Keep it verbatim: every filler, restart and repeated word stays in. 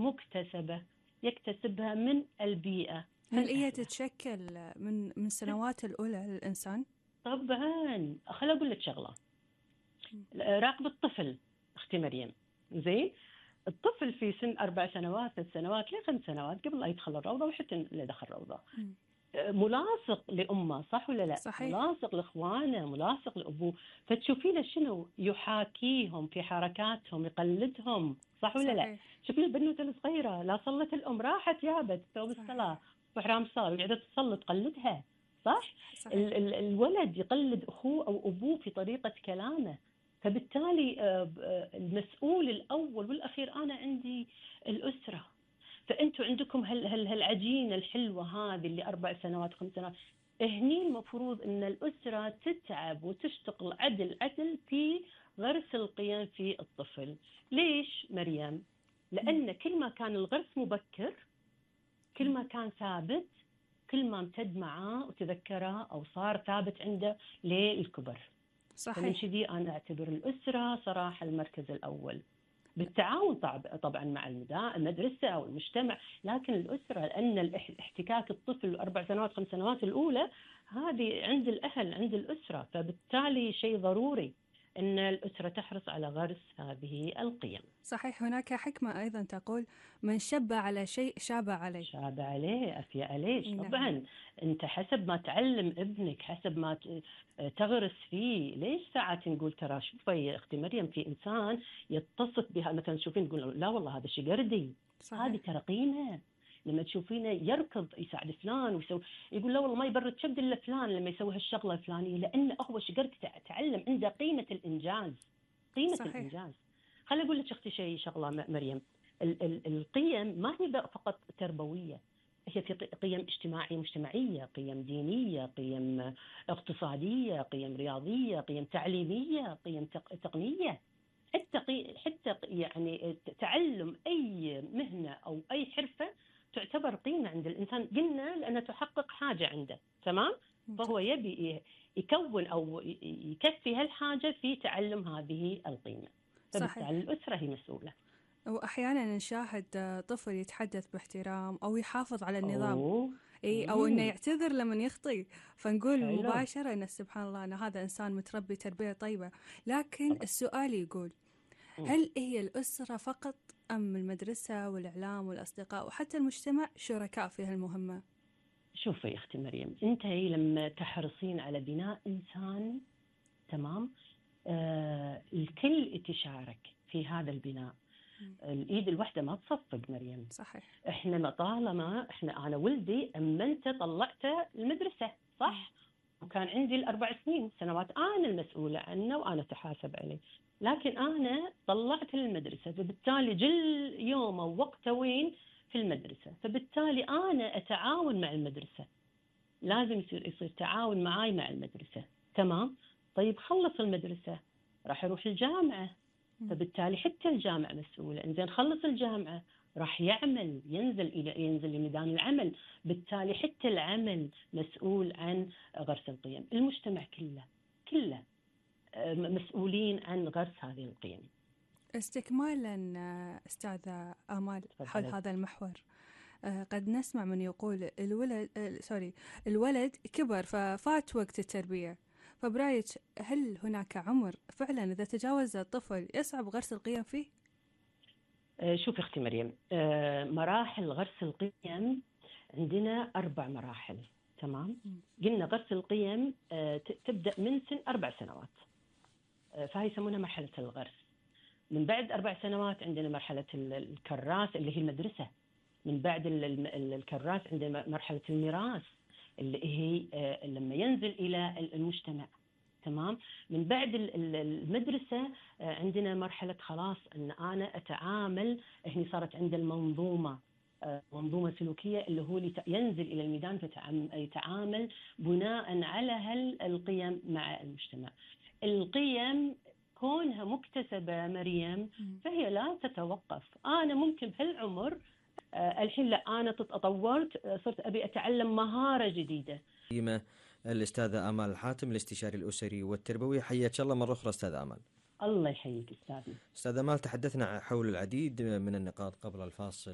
مكتسبة يكتسبها من البيئة. هل هي تتشكل من من السنوات الأولى للإنسان؟ طبعا. خل أقول لك شغلة، راقب الطفل أختي مريم، زين؟ الطفل في سن أربع سنوات ثلاث سنوات لخمس سنوات قبل لا يدخل الروضة وحتى لا دخل الروضة ملاصق لأمه، صح ولا لا؟ صحيح. ملاصق لإخوانه، ملاصق لأبوه، فتشوفينه شنو يحاكيهم في حركاتهم، يقلدهم، صح ولا لا؟ شوفي البنوتة الصغيرة لا صلت الأم راحت جابت ثوب الصلاة وحرام صار وقعدت تصلي تقلدها، صح؟ صحيح. ال- ال- الولد يقلد أخوه أو أبوه في طريقة كلامه، فبالتالي المسؤول الأول والأخير أنا عندي الأسرة. فأنتوا عندكم هال هال هالعجينة الحلوة هذه اللي أربع سنوات خمس سنوات، هني المفروض أن الأسرة تتعب وتشتغل عدل عدل في غرس القيم في الطفل. ليش مريم؟ لأن كل ما كان الغرس مبكر، كل ما كان ثابت، كل ما امتد معاه وتذكره أو صار ثابت عنده للكبر. صحيح. فمن كذي أنا أعتبر الأسرة صراحة المركز الأول، بالتعاون طبعا مع المدرسة أو المجتمع، لكن الأسرة، لأن احتكاك الطفل أربع سنوات خمس سنوات الأولى هذه عند الأهل عند الأسرة، فبالتالي شيء ضروري أن الأسرة تحرص على غرس هذه القيم. صحيح. هناك حكمة أيضا تقول من شب على شيء شاب عليه. شاب عليه أفيا عليش. نعم. طبعا أنت حسب ما تعلم ابنك، حسب ما تغرس فيه. ليش ساعات نقول ترى شوفي يا أختي مريم في إنسان يتصف بها، مثلا تشوفين تقول لا والله هذا شيء قردي، هذه ترى قيمة. لما تشوفينه يركض يساعد فلان ويسوي، يقول لا والله ما يبرد شبد إلا فلان لما يسوي هالشغلة الفلانية، لأنه هو شقرد تعلم عنده قيمة الإنجاز، قيمة صحيح. الإنجاز. خلي أقول لك أختي شيء شغلة مريم، ال ال القيم ما هي فقط تربوية، هي في قيم اجتماعية مجتمعية، قيم دينية، قيم اقتصادية، قيم رياضية، قيم تعليمية، قيم تقنية، حتى حتى يعني تعلم أي مهنة أو أي حرفة تعتبر قيمة عند الإنسان، قلنا لأنها تحقق حاجة عنده، تمام؟ فهو يبي يكون أو يكفي هالحاجة في تعلم هذه القيمة، فبالتالي الأسرة هي مسؤولة. وأحيانا نشاهد طفل يتحدث باحترام أو يحافظ على النظام، أوه. إيه، أو إنه يعتذر لمن يخطي، فنقول حلو. مباشرة إن سبحان الله أن هذا إنسان متربي تربية طيبة. لكن طبعا. السؤال يقول هل هي الأسرة فقط أم المدرسة والإعلام والأصدقاء وحتى المجتمع شركاء في هالمهمة؟ شوفي يا أختي مريم، أنت لما تحرصين على بناء إنسان، تمام، آه الكل تشارك في هذا البناء. م. الإيد الواحدة ما تصفق مريم. صحيح. إحنا طالما إحنا أنا ولدي أما أنت طلعته المدرسة، صح؟ م. وكان عندي الأربع سنين سنوات أنا المسؤولة عنه وأنا تحاسب عليه، لكن أنا طلعت للمدرسة، فبالتالي جل يومه ووقته وين؟ في المدرسة، فبالتالي أنا أتعاون مع المدرسة، لازم يصير يصير تعاون معاي مع المدرسة، تمام؟ طيب خلص المدرسة راح يروح الجامعة، فبالتالي حتى الجامعة مسؤولة. إنزين خلص الجامعة راح يعمل، ينزل إلى ينزل لميدان العمل، بالتالي حتى العمل مسؤول عن غرس القيم. المجتمع كله كله مسؤولين عن غرس هذه القيم. استكمالا أستاذة آمال حول هذا المحور، قد نسمع من يقول الولد سوري الولد كبر ففات وقت التربية، فبرايك هل هناك عمر فعلا إذا تجاوز الطفل يصعب غرس القيم فيه؟ شوف أختي مريم، مراحل غرس القيم عندنا أربع مراحل، تمام؟ قلنا غرس القيم تبدأ من سن أربع سنوات، فهي يسمونها مرحلة الغرس. من بعد أربع سنوات عندنا مرحلة الكراس اللي هي المدرسة. من بعد الكراس عندنا مرحلة الميراث اللي هي لما ينزل إلى المجتمع، تمام؟ من بعد المدرسة عندنا مرحلة خلاص أن أنا أتعامل، هنا صارت عند المنظومة، منظومة سلوكية اللي هو ينزل إلى الميدان فيتعامل بناء على هالقيم مع المجتمع. القيم كونها مكتسبة مريم فهي لا تتوقف. أنا ممكن بهالعمر آه الحين لا أنا تطورت صرت أبي أتعلم مهارة جديدة. قيمة الأستاذة آمال الحاتم الاستشاري الأسري والتربوي، حياك الله مرة أخرى أستاذة آمال. الله يحييك أستاذنا. أستاذة آمال، تحدثنا حول العديد من النقاط قبل الفاصل